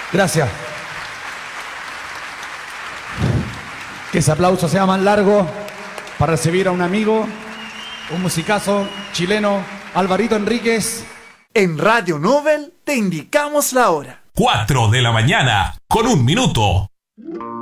Gracias. Que ese aplauso sea más largo para recibir a un amigo, un musicazo chileno, Alvarito Enríquez. En Radio Nobel te indicamos la hora. 4 de la mañana, con 1 minuto.